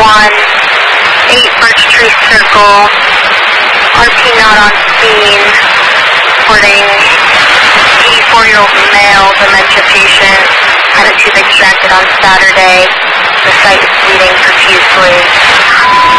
8 Birch Tree Circle, RP not on scene, reporting 84-year-old male dementia patient, had a tooth extracted on Saturday. The site is bleeding profusely.